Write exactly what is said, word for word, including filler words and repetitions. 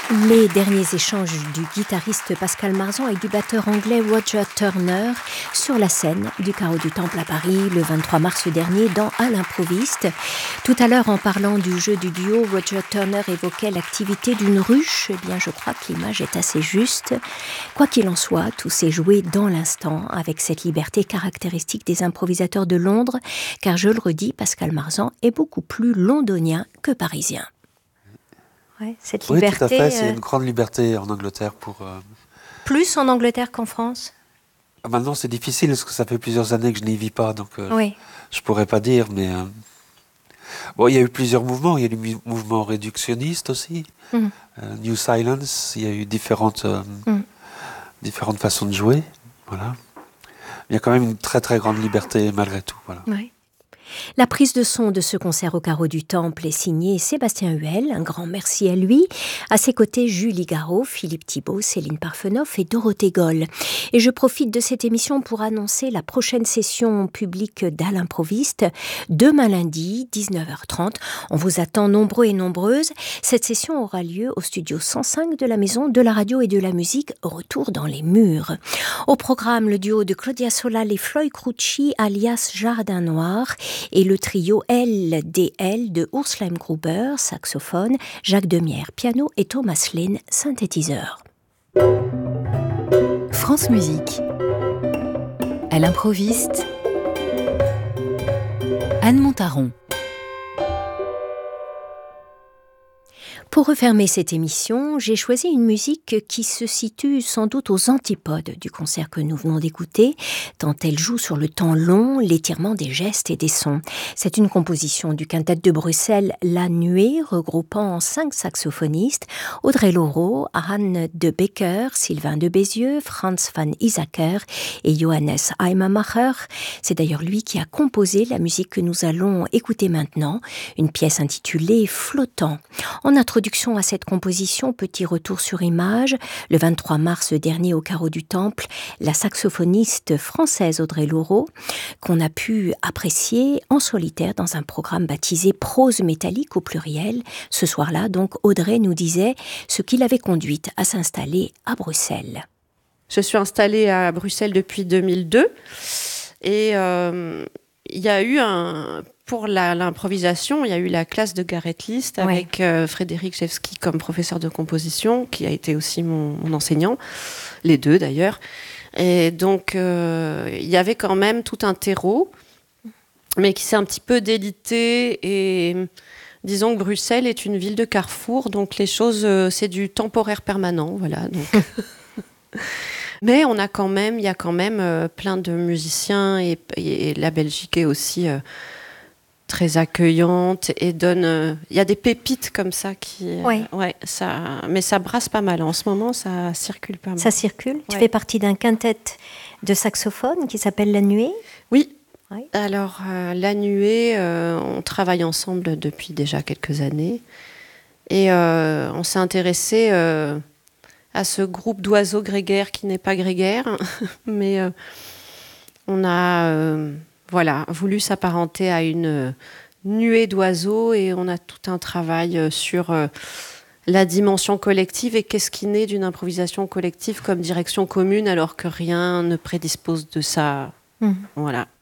Les derniers échanges du guitariste Pascal Marzan et du batteur anglais Roger Turner sur la scène du Carreau du Temple à Paris le vingt-trois mars dernier dans À l'improviste. Tout à l'heure, en parlant du jeu du duo, Roger Turner évoquait l'activité d'une ruche. Eh bien, je crois que l'image est assez juste. Quoi qu'il en soit, tout s'est joué dans l'instant avec cette liberté caractéristique des improvisateurs de Londres, car je le redis, Pascal Marzan est beaucoup plus londonien que parisien. Ouais, cette liberté, oui, tout à fait. C'est euh... une grande liberté en Angleterre pour. Euh... Plus en Angleterre qu'en France. Maintenant, c'est difficile parce que ça fait plusieurs années que je n'y vis pas, donc euh, oui. je pourrais pas dire. Mais euh... bon, il y a eu plusieurs mouvements. Il y a eu le mouvement réductionniste aussi, mm. euh, New Silence. Il y a eu différentes euh, mm. différentes façons de jouer. Voilà. Il y a quand même une très très grande liberté malgré tout. Voilà. Oui. La prise de son de ce concert au Carreau du Temple est signée Sébastien Huel, un grand merci à lui. À ses côtés, Julie Garraud, Philippe Thibault, Céline Parfenoff et Dorothée Goll. Et je profite de cette émission pour annoncer la prochaine session publique d'À l'improviste, demain lundi, dix-neuf heures trente. On vous attend nombreux et nombreuses. Cette session aura lieu au studio cent cinq de la Maison de la Radio et de la Musique, retour dans les murs. Au programme, le duo de Claudia Solal et Floyd Crucci, alias Jardin Noir, et le trio L D L de Urs Gruber, saxophone, Jacques Demierre, piano et Thomas Lehn, synthétiseur. France Musique. À l'improviste, Anne Montaron. Pour refermer cette émission, j'ai choisi une musique qui se situe sans doute aux antipodes du concert que nous venons d'écouter, tant elle joue sur le temps long, l'étirement des gestes et des sons. C'est une composition du quintet de Bruxelles La Nuée, regroupant cinq saxophonistes, Audrey Laureau, Anne de Becker, Sylvain de Bézieux, Franz van Isacker et Johannes Heimamacher. C'est d'ailleurs lui qui a composé la musique que nous allons écouter maintenant, une pièce intitulée Flottant. En introduction à cette composition, petit retour sur image, le vingt-trois mars dernier au Carreau du Temple, la saxophoniste française Audrey Laureau, qu'on a pu apprécier en solitaire dans un programme baptisé Prose métallique au pluriel. Ce soir-là, donc, Audrey nous disait ce qui l'avait conduite à s'installer à Bruxelles. Je suis installée à Bruxelles depuis deux mille deux et euh, il y a eu un... Pour la, l'improvisation, il y a eu la classe de Gareth List avec ouais. euh, Frédéric Jewski comme professeur de composition, qui a été aussi mon, mon enseignant, les deux d'ailleurs. Et donc, euh, il y avait quand même tout un terreau, mais qui s'est un petit peu délité. Et disons que Bruxelles est une ville de carrefour, donc les choses, euh, c'est du temporaire permanent, voilà. Donc. Mais on a quand même, il y a quand même euh, plein de musiciens et, et, et la Belgique est aussi euh, très accueillante et donne. Il euh, y a des pépites comme ça qui. Euh, oui. Ouais, ça. Mais ça brasse pas mal. En ce moment, ça circule pas mal. Ça circule. Ouais. Tu fais partie d'un quintet de saxophone qui s'appelle La Nuée. Oui. Oui. Alors euh, La Nuée, euh, on travaille ensemble depuis déjà quelques années et euh, on s'est intéressé euh, à ce groupe d'oiseaux grégaires qui n'est pas grégaire, mais euh, on a. Euh, Voilà, voulu s'apparenter à une nuée d'oiseaux et on a tout un travail sur la dimension collective et qu'est-ce qui naît d'une improvisation collective comme direction commune alors que rien ne prédispose de ça. Mmh. Voilà.